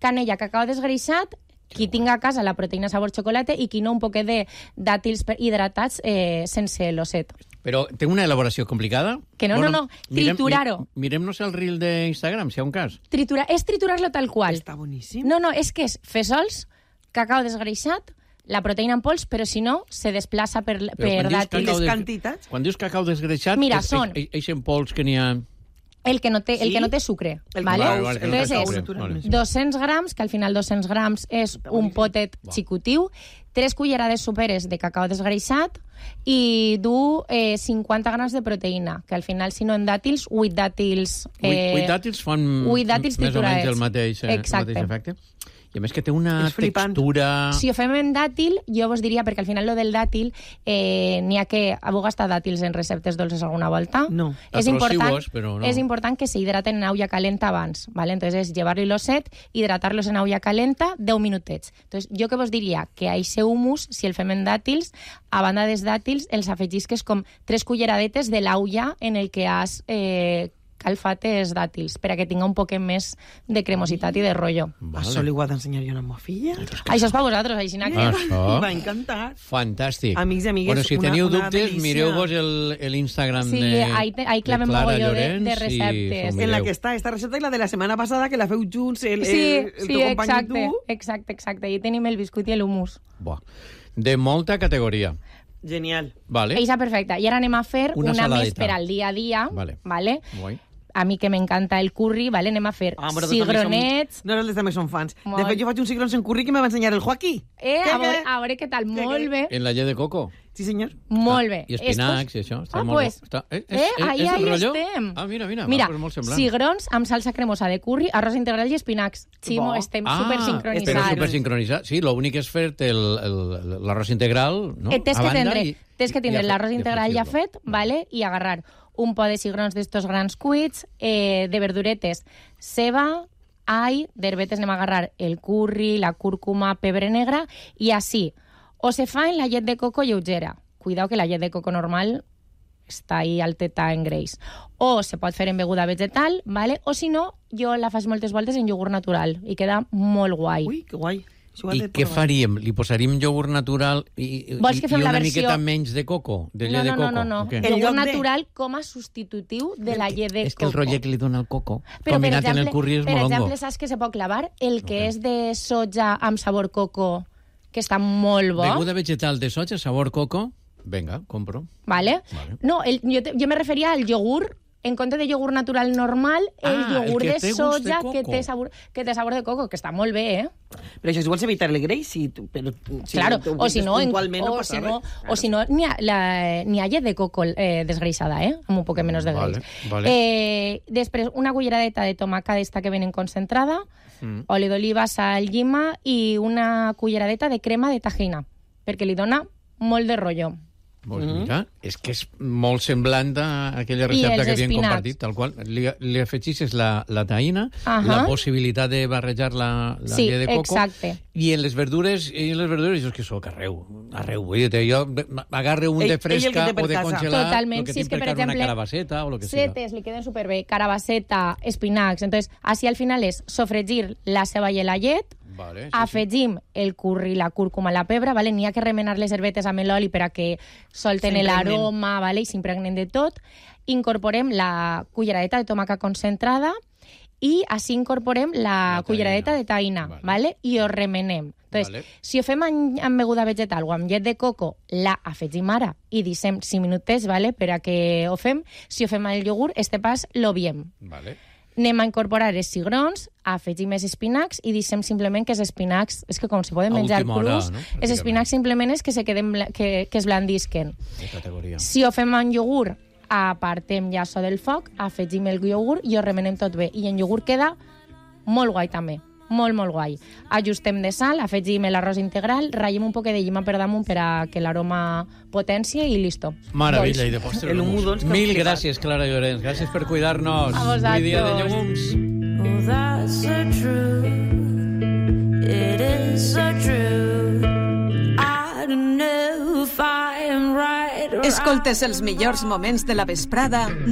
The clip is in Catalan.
canella, cacao desgreixat, qui tinga a casa la proteïna sabor xocolata i qui no un poquet de dàtils hidratats sense l'osset. Però té una elaboració complicada? Que no, triturar-ho. Mirem-nos el reel d'Instagram, si hi ha un cas. És triturar-lo tal qual. Està boníssim. No, és que és fesols, cacao desgreixat, la proteïna en pols, però si no, se desplaça per dàtils. Les quantitats? Quan dius cacao desgreixat, mira, són... Eixen pols que n'hi ha... El que no té sucre. Entonces és 200 grams, que al final 200 grams és un potet xicotiu, 3 cullerades soperes de cacao desgreixat i dur 50 grams de proteïna, que al final, si no en dàtils, 8 dàtils... 8 dàtils fan més o menys el mateix efecte. I a més que té una textura... Si ho fem en dàtil, jo vos diria, perquè al final lo del dàtil, n'hi ha que... Heu gastat dàtils en receptes dolces alguna volta? No. És important que s'hidraten en aigua calenta abans, ¿vale? Entonces és llevar-li l'osset, hidratar-los en aigua calenta 10 minutets. Entonces, jo que vos diria que a eixe humus, si el fem en dàtils, a banda dels dàtils, els afegisques com 3 culleradetes de l'aula en el que has... calfat els dàtils, per a que tinga un poc més de cremositat i de rotllo. Això li ho ha d'ensenyar jo a la meva filla. Això és per vosaltres, així que... Va encantar. Fantàstic. Amics i amigues, bueno, si teniu dubtes, mireu-vos l'Instagram de Clara Llorenç de receptes. En la que està esta recepta i la de la setmana passada, que la feu junts, el teu company i tu. Exacte. I tenim el biscuit i l'humus. De molta categoria. Genial. Eixa perfecta. I ara anem a fer una més per al dia a dia. Vale? A mi que m'encanta el curri, ¿vale? Anem a fer cigronets... Nosaltres també som fans. De fet, jo faig un cigrons en curri que me va ensenyar el Joaquí. A veure què tal, molt bé. En la llet de coco? Sí, senyor. Molt bé. I espinacs i això. Pues, ahí estem. Mira, cigrons amb salsa cremosa de curri, arròs integral i espinacs. Ximo, estem supersincronitzats. Però supersincronitzats. Sí, l'únic és fer-te l'arròs integral, no? Tens que tindre l'arròs integral ja fet, ¿vale? I agarrar un pot de cigrons d'estos grans cuits, de verduretes, ceba, all, d'herbetes anem a agarrar el curri, la cúrcuma, pebre negre, i així. O se fa en la llet de coco lleugera. Cuidao que la llet de coco normal està ahí alteta en greix. O se pot fer en beguda vegetal, ¿vale? O si no, jo la faig moltes voltes en iogurt natural i queda molt guai. Ui, que guai. I què faríem? Li posaríem iogurt natural i una miqueta menys de coco? De llet de coco? No. El iogurt natural com a substitutiu de la llet de coco. És que el rotllet que li dona el coco, combinat en el curri, és molt hongo. Per exemple, saps que se pot clavar? El que és de soja amb sabor coco, que està molt bo. Beguda vegetal de soja, sabor coco, venga, compro. Vale. No, jo me referia al iogurt. En compte de iogurt natural normal, el iogurt de soja que té sabor de coco, que està molt bé, eh? Però això és igual evitar el greix, claro, o si no, n'hi ha llet de coco desgreixada, amb un poc menys de greix. Després, una culleradeta de tomaca d'esta que venen concentrada, oli d'oliva, sal, llima i una culleradeta de crema de tajina, perquè li dona molt de rotllo. Mira, és que és molt semblant a aquella recepta que havíem compartit, tal qual. Li afegixes la taïna, la possibilitat de barrejar la llet de coco, i en les verdures, jo és que soc arreu. Vull dir, jo agarre un de fresca o de congelat, el que tinc per casa, una carabasseta o el que sigui. Setes, li queden superbé, carabasseta, espinacs. Entonces, així al final és sofregir la ceba i la llet, afegim el curri, la cúrcuma, la pebre, n'hi ha que remenar les herbetes amb l'oli per a que solten l'aroma i s'impregnen de tot. Incorporem la culleradeta de tomaca concentrada i així incorporem la culleradeta de taïna, i ho remenem. Entonces, si ho fem amb beguda vegetal o amb llet de coco, la afegim ara i deixem 5 minutets per a que ho fem. Si ho fem amb el iogurt, este pas l'obviem. Anem a incorporar els cigrons, afegim els espinacs i deixem simplement que els espinacs, és que com se poden menjar crus, els espinacs simplement és que es blandisquen. Si ho fem amb iogurt, apartem ja això del foc, afegim el iogurt i ho remenem tot bé. I en iogurt queda molt guai també, molt guai. Ajustem de sal, afegim l'arròs integral, ratllem un poc de llima per damunt per a que l'aroma potència i listo. Meravella, i de postre l'humus. Mil gràcies, Clara Llorenç. Gràcies per cuidar-nos. A vosaltres. Avui dia de llegums. Oh, that's so true. It is so true. I don't know if I am right or Escoltes els millors moments de la vesprada